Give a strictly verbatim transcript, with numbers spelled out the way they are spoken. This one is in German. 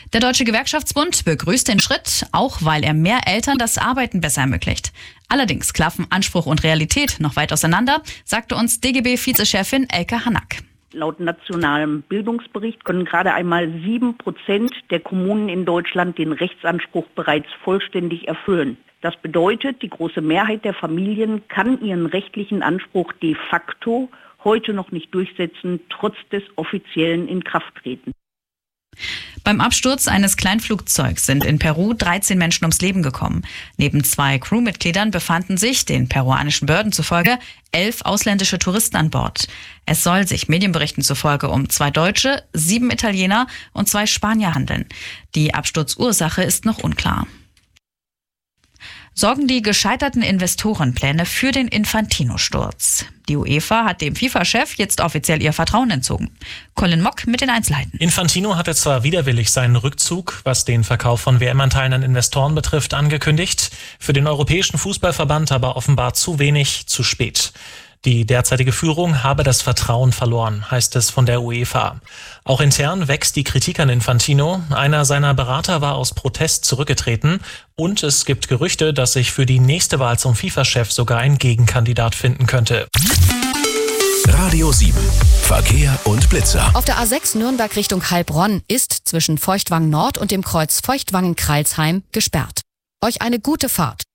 Der Deutsche Gewerkschaftsbund begrüßt den Schritt, auch weil er mehr Eltern das Arbeiten besser ermöglicht. Allerdings klaffen Anspruch und Realität noch weit auseinander, sagte uns D G B-Vizechefin Elke Hanack. Laut nationalem Bildungsbericht können gerade einmal sieben Prozent der Kommunen in Deutschland den Rechtsanspruch bereits vollständig erfüllen. Das bedeutet, die große Mehrheit der Familien kann ihren rechtlichen Anspruch de facto heute noch nicht durchsetzen, trotz des offiziellen Inkrafttreten. Beim Absturz eines Kleinflugzeugs sind in Peru dreizehn Menschen ums Leben gekommen. Neben zwei Crewmitgliedern befanden sich, den peruanischen Behörden zufolge, elf ausländische Touristen an Bord. Es soll sich Medienberichten zufolge um zwei Deutsche, sieben Italiener und zwei Spanier handeln. Die Absturzursache ist noch unklar. Sorgen die gescheiterten Investorenpläne für den Infantino-Sturz? Die UEFA hat dem FIFA-Chef jetzt offiziell ihr Vertrauen entzogen. Colin Mock mit den Einzelheiten. Infantino hatte zwar widerwillig seinen Rückzug, was den Verkauf von W M-Anteilen an Investoren betrifft, angekündigt, für den Europäischen Fußballverband aber offenbar zu wenig, zu spät. Die derzeitige Führung habe das Vertrauen verloren, heißt es von der UEFA. Auch intern wächst die Kritik an Infantino. Einer seiner Berater war aus Protest zurückgetreten und es gibt Gerüchte, dass sich für die nächste Wahl zum FIFA-Chef sogar ein Gegenkandidat finden könnte. Radio sieben. Verkehr und Blitzer. Auf der A sechs Nürnberg Richtung Heilbronn ist zwischen Feuchtwangen Nord und dem Kreuz Feuchtwangen-Kreilsheim gesperrt. Euch eine gute Fahrt.